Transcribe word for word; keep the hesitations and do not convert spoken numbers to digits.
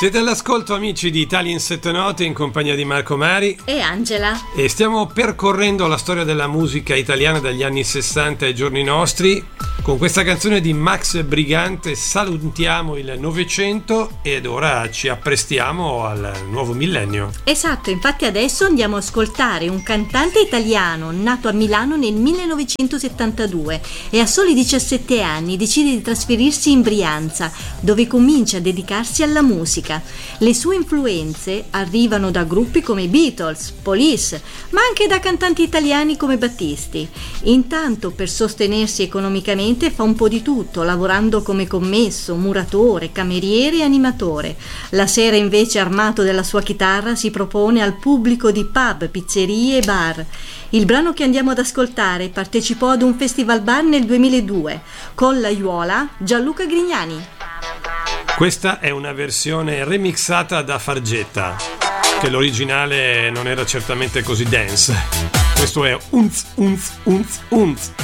Siete all'ascolto, amici di Italia in sette note, in compagnia di Marco Mari e Angela, e stiamo percorrendo la storia della musica italiana dagli anni sessanta ai giorni nostri. Con questa canzone di Max Brigante salutiamo il Novecento ed ora ci apprestiamo al nuovo millennio. Esatto, infatti adesso andiamo ad ascoltare un cantante italiano nato a Milano nel millenovecentosettantadue e a soli diciassette anni decide di trasferirsi in Brianza, dove comincia a dedicarsi alla musica. Le sue influenze arrivano da gruppi come i Beatles, Police, ma anche da cantanti italiani come Battisti. Intanto, per sostenersi economicamente, fa un po' di tutto, lavorando come commesso, muratore, cameriere e animatore. La sera, invece, armato della sua chitarra, si propone al pubblico di pub, pizzerie e bar. Il brano che andiamo ad ascoltare partecipò ad un festival bar nel duemiladue con l'aiuola Gianluca Grignani. Questa è una versione remixata da Fargetta, che l'originale non era certamente così dance. Questo è Unz Unz Unz Unz.